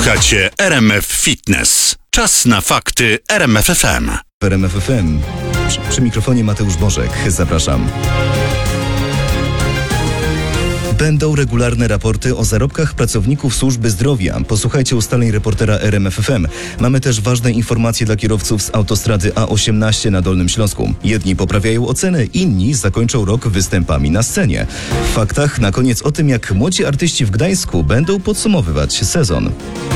Słuchacie RMF Fitness. Czas na fakty RMF FM. W RMF FM. Przy mikrofonie Mateusz Bożek. Zapraszam. Będą regularne raporty o zarobkach pracowników służby zdrowia. Posłuchajcie ustaleń reportera RMF FM. Mamy też ważne informacje dla kierowców z autostrady A18 na Dolnym Śląsku. Jedni poprawiają ocenę, inni zakończą rok występami na scenie. W faktach na koniec o tym, jak młodzi artyści w Gdańsku będą podsumowywać sezon.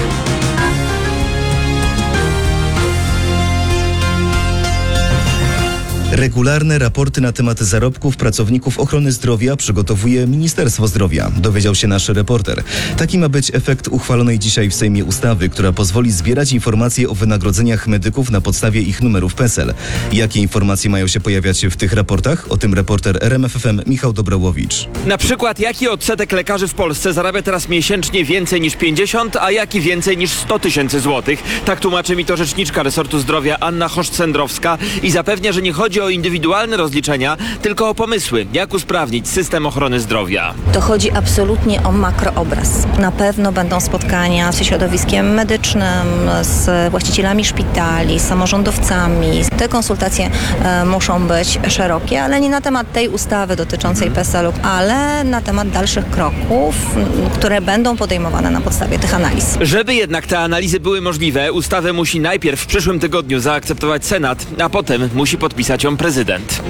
Regularne raporty na temat zarobków pracowników ochrony zdrowia przygotowuje Ministerstwo Zdrowia, dowiedział się nasz reporter. Taki ma być efekt uchwalonej dzisiaj w Sejmie ustawy, która pozwoli zbierać informacje o wynagrodzeniach medyków na podstawie ich numerów PESEL. Jakie informacje mają się pojawiać w tych raportach? O tym reporter RMF FM Michał Dobrałowicz. Na przykład, jaki odsetek lekarzy w Polsce zarabia teraz miesięcznie więcej niż 50, a jaki więcej niż 100 tysięcy złotych? Tak tłumaczy mi to rzeczniczka resortu zdrowia Anna Chosz-Cendrowska i zapewnia, że nie chodzi o indywidualne rozliczenia, tylko o pomysły, jak usprawnić system ochrony zdrowia. To chodzi absolutnie o makroobraz. Na pewno będą spotkania ze środowiskiem medycznym, z właścicielami szpitali, z samorządowcami. Te konsultacje muszą być szerokie, ale nie na temat tej ustawy dotyczącej PESEL-u, ale na temat dalszych kroków, które będą podejmowane na podstawie tych analiz. Żeby jednak te analizy były możliwe, ustawę musi najpierw w przyszłym tygodniu zaakceptować Senat, a potem musi podpisać ją prezydent.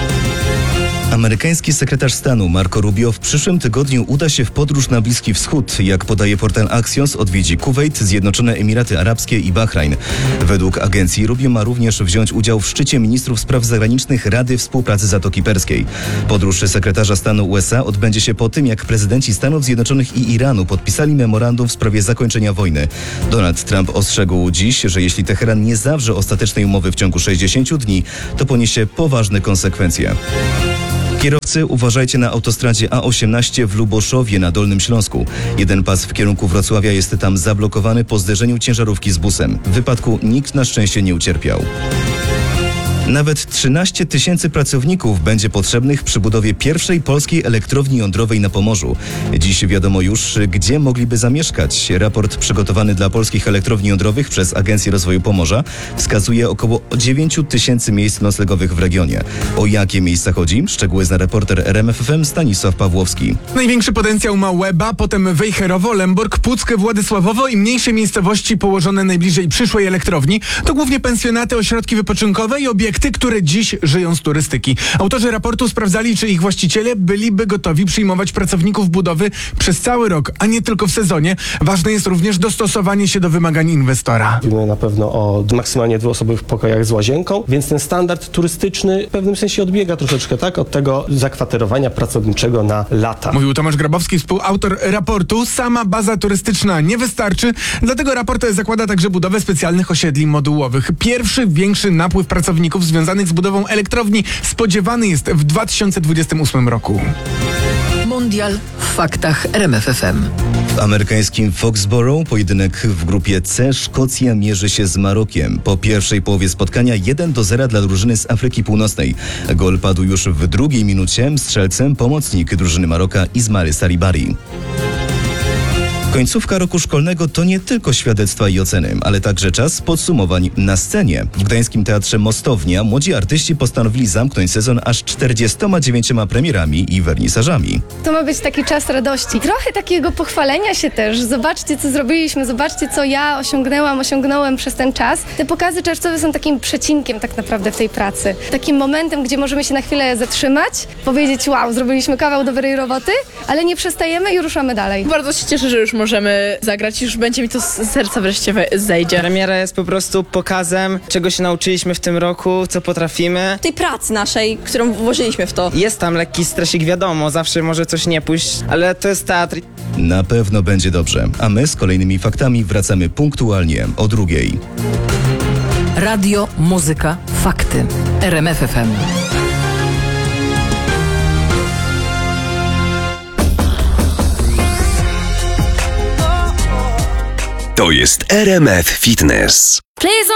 Amerykański sekretarz stanu Marco Rubio w przyszłym tygodniu uda się w podróż na Bliski Wschód. Jak podaje portal Axios, odwiedzi Kuwejt, Zjednoczone Emiraty Arabskie i Bahrajn. Według agencji Rubio ma również wziąć udział w szczycie ministrów spraw zagranicznych Rady Współpracy Zatoki Perskiej. Podróż sekretarza stanu USA odbędzie się po tym, jak prezydenci Stanów Zjednoczonych i Iranu podpisali memorandum w sprawie zakończenia wojny. Donald Trump ostrzegł dziś, że jeśli Teheran nie zawrze ostatecznej umowy w ciągu 60 dni, to poniesie poważne konsekwencje. Kierowcy, uważajcie na autostradzie A18 w Luboszowie na Dolnym Śląsku. Jeden pas w kierunku Wrocławia jest tam zablokowany po zderzeniu ciężarówki z busem. W wypadku nikt na szczęście nie ucierpiał. Nawet 13 tysięcy pracowników będzie potrzebnych przy budowie pierwszej polskiej elektrowni jądrowej na Pomorzu. Dziś wiadomo już, gdzie mogliby zamieszkać. Raport przygotowany dla polskich elektrowni jądrowych przez Agencję Rozwoju Pomorza wskazuje około 9 tysięcy miejsc noclegowych w regionie. O jakie miejsca chodzi? Szczegóły zna reporter RMF FM Stanisław Pawłowski. Największy potencjał ma Łeba, potem Wejherowo, Lęborg, Puck, Władysławowo i mniejsze miejscowości położone najbliżej przyszłej elektrowni. To głównie pensjonaty, ośrodki wypoczynkowe i obiekty, które dziś żyją z turystyki. Autorzy raportu sprawdzali, czy ich właściciele byliby gotowi przyjmować pracowników budowy przez cały rok, a nie tylko w sezonie. Ważne jest również dostosowanie się do wymagań inwestora. Mówimy na pewno o maksymalnie dwuosobowych pokojach z łazienką, więc ten standard turystyczny w pewnym sensie odbiega troszeczkę od tego zakwaterowania pracowniczego na lata. Mówił Tomasz Grabowski, współautor raportu. Sama baza turystyczna nie wystarczy, dlatego raport zakłada także budowę specjalnych osiedli modułowych. Pierwszy większy napływ pracowników związanych z budową elektrowni spodziewany jest w 2028 roku. Mundial w faktach RMF FM. W amerykańskim Foxborough pojedynek w grupie C Szkocja mierzy się z Marokiem. Po pierwszej połowie spotkania 1-0 dla drużyny z Afryki Północnej. Gol padł już w drugiej minucie. Strzelcem pomocnik drużyny Maroka Ismail Salibari. Końcówka roku szkolnego to nie tylko świadectwa i oceny, ale także czas podsumowań na scenie. W gdańskim Teatrze Mostownia młodzi artyści postanowili zamknąć sezon aż 49 premierami i wernisażami. To ma być taki czas radości. Trochę takiego pochwalenia się też. Zobaczcie, co zrobiliśmy, zobaczcie, co ja osiągnąłem przez ten czas. Te pokazy czerwcowe są takim przecinkiem tak naprawdę w tej pracy. Takim momentem, gdzie możemy się na chwilę zatrzymać, powiedzieć, wow, zrobiliśmy kawał dobrej roboty, ale nie przestajemy i ruszamy dalej. Bardzo się cieszę, że już możemy zagrać, już będzie mi to z serca wreszcie zejdzie. Premiera jest po prostu pokazem, czego się nauczyliśmy w tym roku, co potrafimy. Tej pracy naszej, którą włożyliśmy w to. Jest tam lekki stresik, wiadomo, zawsze może coś nie pójść, ale to jest teatr. Na pewno będzie dobrze, a my z kolejnymi faktami wracamy punktualnie o 2:00. Radio, muzyka, fakty. RMF FM. To jest RMF Fitness. Please